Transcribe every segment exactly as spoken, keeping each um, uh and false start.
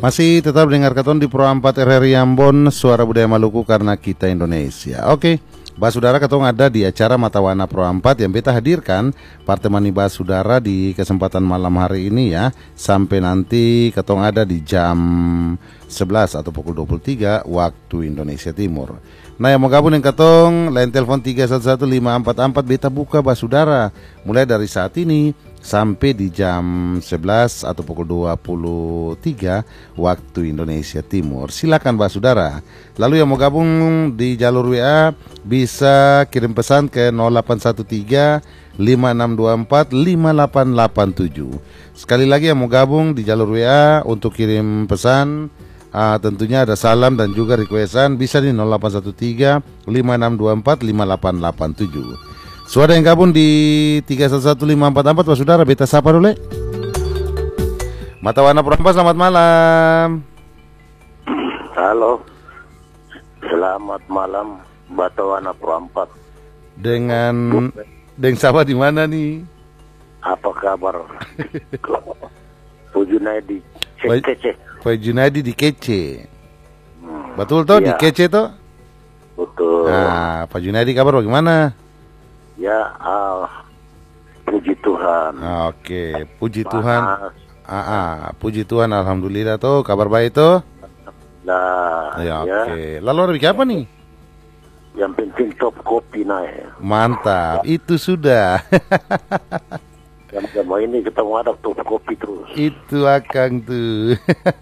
Masih tetap dengar katon di Pro empat R R I Ambon, suara budaya Maluku karena kita Indonesia. Oke, Basudara katong ada di acara Mata Wana Pro empat yang beta hadirkan Partemani Basudara di kesempatan malam hari ini ya. Sampai nanti katong ada di jam sebelas atau pukul dua puluh tiga waktu Indonesia Timur. Nah, yang mau gabung dengan katong, lain telepon tiga satu satu lima empat empat, beta buka Basudara mulai dari saat ini sampai di jam sebelas atau pukul dua puluh tiga waktu Indonesia Timur. Silakan Basudara. Lalu yang mau gabung di jalur W A bisa kirim pesan ke nol delapan satu tiga lima enam dua empat lima delapan delapan tujuh. Sekali lagi yang mau gabung di jalur W A untuk kirim pesan, Uh, tentunya ada salam dan juga requestan bisa di nol delapan satu tiga lima enam dua empat lima delapan delapan tujuh. Suara yang gabung di tiga satu satu lima empat empat, Saudara beta sapa dulu. Mata Wana Pro empat, selamat malam. Halo. Selamat malam Mata Wana Pro empat. Dengan dengan siapa di mana nih? Apa kabar? Pujunaidi Kece. Pak Junaidi di Kece. Hmm, betul toh iya. Di Kece toh? Betul. Nah, Pak Junaidi kabar bagaimana? Ya, uh, puji Tuhan. Oke, okay. Puji Panas. Tuhan. Ah, ah, puji Tuhan, alhamdulillah toh, kabar baik toh? Nah, ya, ya. Oke. Okay. Lalu ada bikin apa nih? Yang penting top kopi naik. Mantap, ya. Itu sudah. Yang sama ini ketemu ada top kopi terus. Itu akang tuh.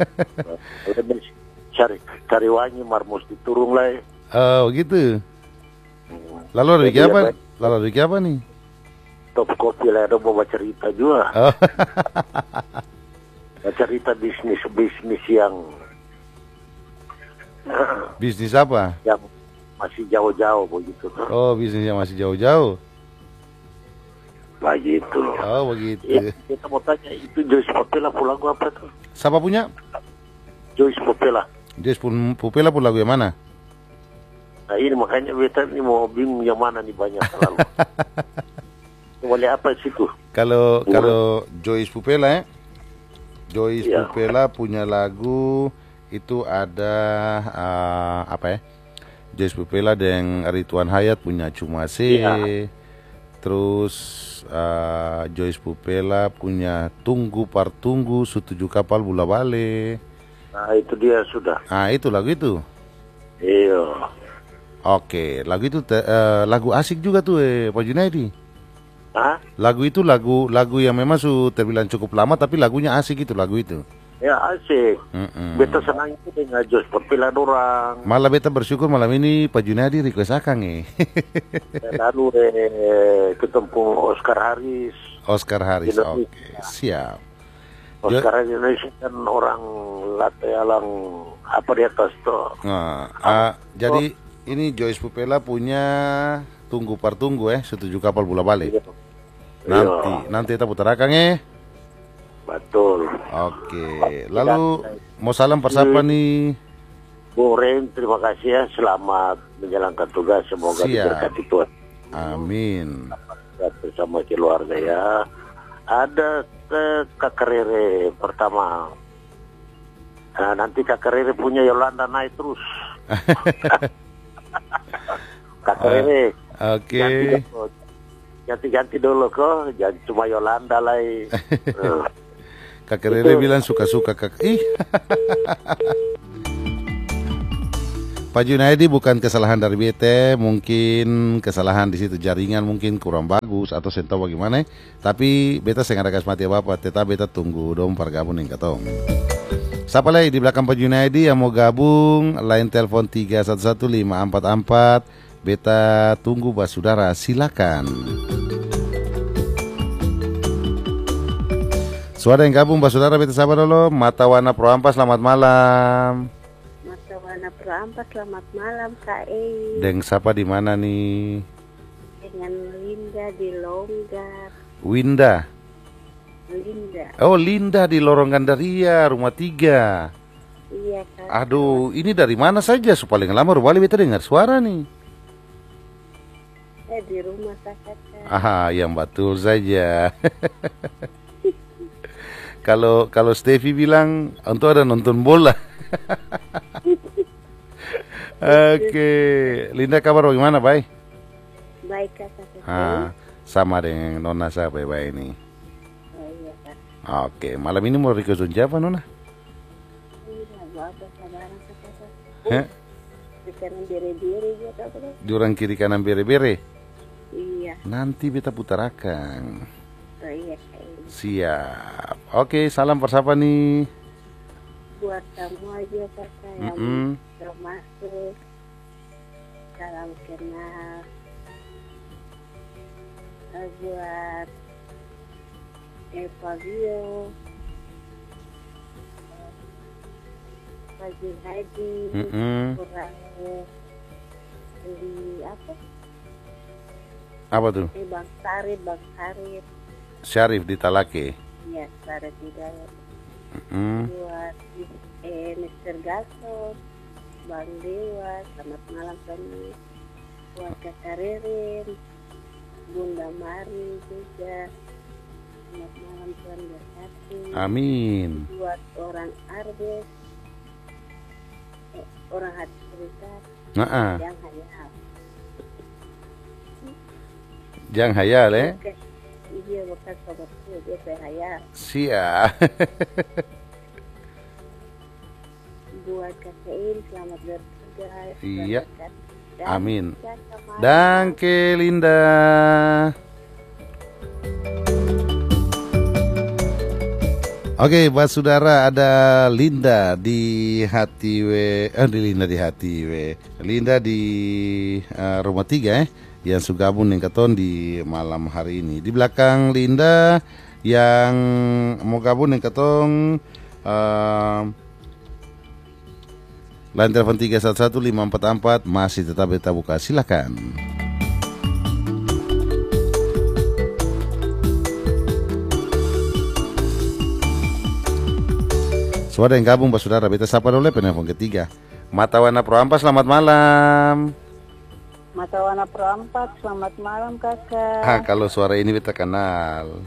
cari cari wangi marmus diturung lah. Oh gitu. Lalu ada bikin apa? Lalu ada bikin apa nih? Top kopi lah, ada bawa cerita juga. Oh. Cerita bisnis bisnis yang bisnis apa? Yang masih jauh-jauh begitu. Oh, bisnis yang masih jauh-jauh. Begitu. Oh begitu. Ya, kita mau tanya, itu Joyce Popela pun lagu apa tuh? Siapa punya? Joyce Popela. Joyce Popela pun lagu yang mana? Nah ini makanya beta ini mau bingung yang mana nih, banyak selalu. Boleh apa situ? Kalau kalau Joyce Popela, eh? Joyce ya. Popela punya lagu itu ada uh, apa ya? Joyce Popela dengan Rituan Hayat punya Cuma Se. Ya. Terus uh, Joyce Popela punya Tunggu Partunggu Setuju Kapal Bula Bale. Nah itu dia sudah. Ah itu lagu itu. Iya. Oke, lagu itu te, uh, lagu asik juga tuh eh, Pak Junaidi. Hah? Lagu itu lagu lagu yang memang su terbilang cukup lama tapi lagunya asik itu lagu itu. Ya asik. Mm-mm. Beta senang itu dengan Joyce Popela dorang. Malah beta bersyukur malam ini Pak Junaidi request akang eh. Lalu eh, ketemu Oscar Haris. Oscar Haris, oke, okay. Siap. Oscar Haris Indonesia kan orang latte alang apa di atas tuh. Nah, uh, jadi ini Joyce Popela punya Tunggu Partunggu eh, Setuju Kapal Bula Bale. Iya. Nanti, iya. nanti kita putar akang eh. Betul. Oke, lalu mau salam persapa nih? Bung Ren, terima kasih ya, selamat menjalankan tugas, semoga diberkati Tuhan. Amin. Bersama keluarga ya. Ada ke Kakak Rere pertama. Nah, nanti Kakak Rere punya Yolanda naik terus. Kakak Rere. Oke. Okay. Ganti-ganti dulu kok, jangan cuma Yolanda lah. uh. Kakak Rere bilang suka-suka kakak. Ih. Pak Junaidi bukan kesalahan dari B T, mungkin kesalahan di situ jaringan mungkin kurang bagus atau saya tahu bagaimana. Tapi beta sengaja kasih mati bapak, tetap beta tunggu dong pergabung yang katong. Siapa lagi di belakang Pak Junaidi yang mau gabung? Line telepon tiga satu satu lima empat empat. Beta tunggu Basudara, silakan. Suara yang gabung Basudara beta sabar dulu. Mata Wana Pro empat, selamat malam. Mata Wana Pro empat, selamat malam Kak E. Deng siapa di mana nih? Dengan Linda di Longgar. Winda. Linda. Oh Linda di Lorong Gandaria, rumah tiga. Iya Kak. Aduh, ini dari mana saja? So, paling lama Rubali beta dengar suara nih. Eh di rumah kakak. Aha, yang betul saja. Kalau kalau Stevie bilang untuk ada nonton bola. Oke, Linda kabar bagaimana, Bay? Baik kakak. Ah, sama dengan Nona saya Bay ini. Oh iya kak. Oke, malam ini mau request siapa, Nona? Iya, apa saudara kakak. Heh? Di kanan diri-diri gitu kakak. Jurang kiri kanan bere-bere. Iya. Nanti beta putarakan. Oh iya kak. Siap. Oke, salam persapa nih. Buat kamu aja kakak yang Mm-mm. termasuk. Salam kenal. Eh, buat Eva Bio, Haji Haji, Mm-mm. kurang beli apa? Apa tuh? Eh, Bang Sarip, Bang Sarip, Syarif di Talake. ya Sarip Hidayat. Mm-mm. Buat eh, mister Gatot, Bang Dewa, selamat malam kami. Buat Kakak Ririn, Bunda Mari juga, selamat malam Tuhan berkati. Amin. Buat orang Arbes, eh, orang hati serikat, Nah, yang hayal. Jang hayal eh. Oke, iya bukan sobatku, dia saya hayal. Siap. Buat Kakak selamat bertugas. Iya. Berkat. Amin. Jaga malam. Danke Linda. Oke, buat saudara ada Linda di hati we, eh di Linda di hati we, Linda di uh, rumah tiga eh, yang sudah gabung dengan keton di malam hari ini. Di belakang Linda yang mau gabung dengan keton, uh, line telepon tiga satu satu lima empat empat masih tetap kita buka, silakan. Suara yang gabung Pak Saudara, beta sapa dulu penelpon ketiga. Mata Warna Pro Ampas, selamat malam. Mata Warna Pro Ampas, selamat malam kakak. Ah, kalau suara ini beta kenal.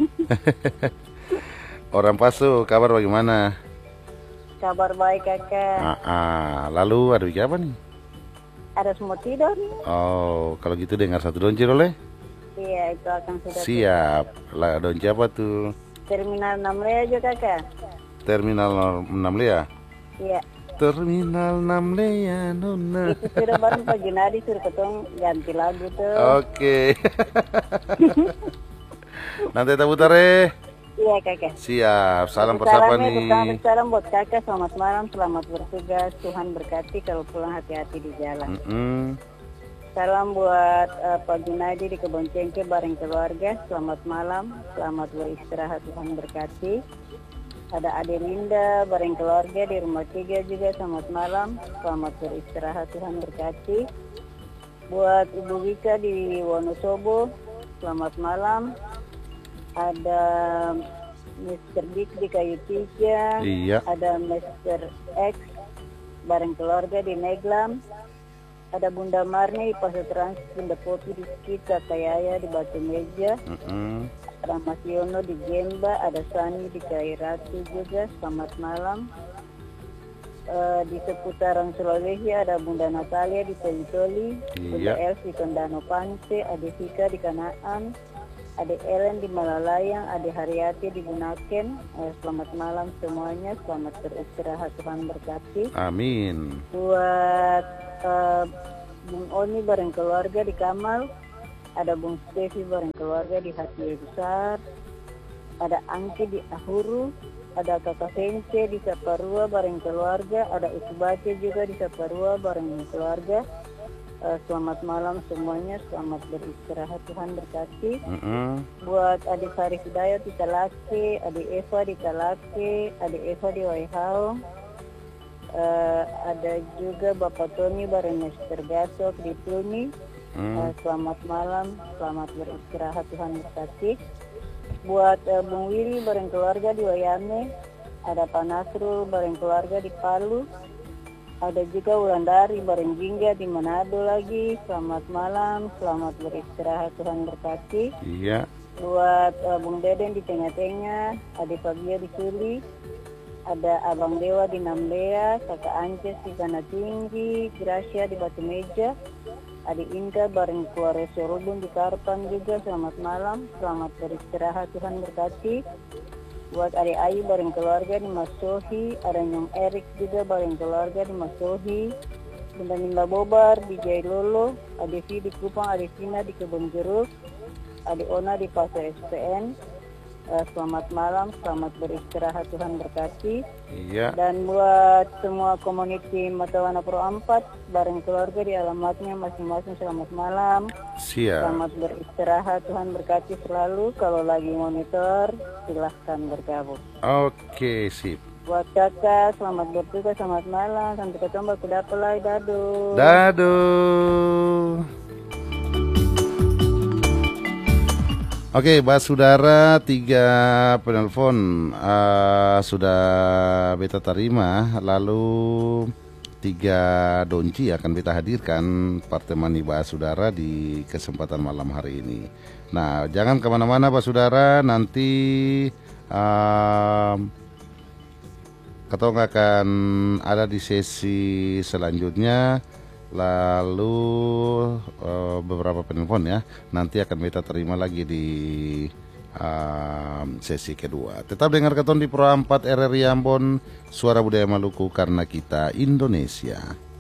Orang Pasu, kabar bagaimana? Kabar baik kakak. Ah, ah. Lalu ada bikin apa nih? Ada semua tidur nih? Oh, kalau gitu dengar satu donci oleh? Iya, itu akan sudah. Siap. Lah donci apa tuh? Terminal enam Lea aja kakak. Terminal enam Lea. Iya. Terminal enam Lea Nona. Itu sudah baru Pak Junadi suruh ketong ganti lagu tuh. Oke. Nanti kita putar eh. Iya kakak. Siap. Salam persapa Salamnya nih. pertama salam buat kakak, selamat malam, selamat bertugas, Tuhan berkati, kalau pulang hati-hati di jalan. Mm-mm. Salam buat uh, Pak Junadi di Kebon Cengke bareng keluarga, selamat malam, selamat beristirahat, Tuhan berkati. Ada Ade Linda bareng keluarga di rumah tiga juga, selamat malam, selamat beristirahat, Tuhan berkati. Buat Ibu Wika di Wonosobo, selamat malam. Ada mister Dik di Kayu Tiga, Iya. ada mister X bareng keluarga di Neglam, ada Bunda Marni di Pasar Trans, Bunda Popi di Sekitar Kayaya di Batu Meja, Mm-mm. ada Mas Yono di Gemba, ada Sani di Kairatu juga, selamat malam. Uh, di seputaran Sulawesi ada Bunda Natalia di Toli-Toli, Bunda Iya. Els di Kondano Pante, ada Vika di Kanaan, ada Ellen di Malalayang, ada Haryati di Bunaken. Uh, selamat malam semuanya, selamat beristirahat, Tuhan berkati. Amin. Buat uh, Bung Oni bareng keluarga di Kamal, ada Bung Stevi bareng keluarga di Hati Besar, ada Angki di Ahuru, ada Kakak Sence di Saparua bareng keluarga, ada Usbace juga di Saparua bareng keluarga. Uh, selamat malam semuanya, selamat beristirahat, Tuhan berkati. Mm-mm. Buat adik Sarif Hidayat di Talake, adik Eva di Talake, adik Eva di Waihau. Uh, ada juga Bapak Tony bareng mister Gasok di Tuni. Mm. Uh, selamat malam, selamat beristirahat, Tuhan berkati. Buat uh, Bung Willy bareng keluarga di Wayame, ada Pak Nasrul bareng keluarga di Palu. Ada juga Wulandari bareng Jingga di Manado lagi. Selamat malam, selamat beristirahat, Tuhan berkati. Iya. buat uh, Bung Deden di tengah-tengah, Ade Fabia di Suli, ada Abang Dewa di Nambea, Kakak Ances di Tanah Tinggi, Gracia di Batu Meja, Ade Inka bareng keluarga Sorubun di Karpan juga. Selamat malam, selamat beristirahat, Tuhan berkati. Buat Ade Ayu bareng keluarga di Masohi, ada Nyong Erik juga bareng keluarga di Masohi, Bunda Minda Bobar di Jailolo, Ade V di Kupang, Ade Vina di Kebun Jeruk, Ade Ona di Pasar S P N. Uh, selamat malam, selamat beristirahat, Tuhan berkati. Iya. Dan buat semua komuniti Matawana Pro empat bareng keluarga di alamatnya masing-masing, selamat malam. Siap. Selamat beristirahat, Tuhan berkati selalu. Kalau lagi monitor, silahkan bergabung. Oke, sip. Buat kakak, selamat bertugas, selamat malam. Sampai ketemu kudapat lagi, dadu. Dadu. Oke, Mbak Saudara, tiga penelpon uh, sudah beta terima, lalu tiga donci akan beta hadirkan Partai Mani Mbak Saudara di kesempatan malam hari ini. Nah, jangan kemana-mana Mbak Saudara, nanti uh, Ketong akan ada di sesi selanjutnya. Lalu uh, beberapa penelpon ya, nanti akan beta terima lagi di uh, sesi kedua. Tetap dengar Keton di Pro empat R R I Ambon, Suara Budaya Maluku karena kita Indonesia.